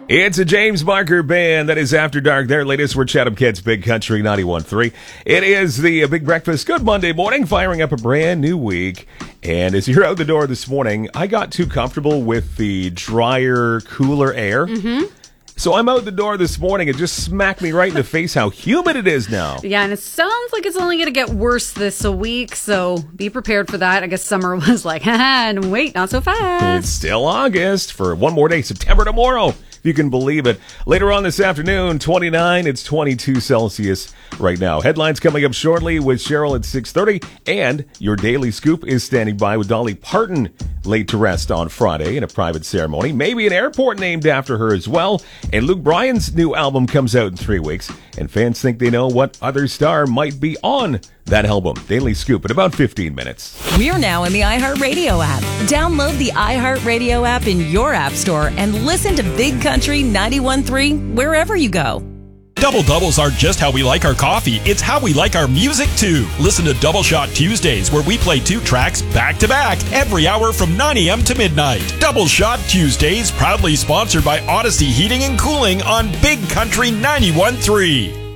It's a James Barker Band. That is After Dark. Their latest for Chatham Kids Big Country 91.3. It is the Big Breakfast. Good Monday morning, firing up a brand new week. And as you're out the door this morning, I got too comfortable with the drier, cooler air. So I'm out the door this morning. It just smacked me right in the face how humid it is now. Yeah, and it sounds like it's only going to get worse this week, so be prepared for that. I guess summer was like, haha, and wait, not so fast. It's still August for one more day, September tomorrow, if you can believe it. Later on this afternoon, 29, it's 22 Celsius right now. Headlines coming up shortly with Cheryl at 6:30, and your Daily Scoop is standing by with Dolly Parton, laid to rest on Friday in a private ceremony. Maybe an airport named after her as well. And Luke Bryan's new album comes out in 3 weeks, and fans think they know what other star might be on that album. Daily Scoop in about 15 minutes. We're now in the iHeartRadio app. Download the iHeartRadio app in your app store and listen to Big Country 91.3 wherever you go. Double Doubles aren't just how we like our coffee, it's how we like our music too. Listen to Double Shot Tuesdays, where we play 2 tracks back to back every hour from 9 a.m. to midnight. Double Shot Tuesdays, proudly sponsored by Odyssey Heating and Cooling on Big Country 91.3.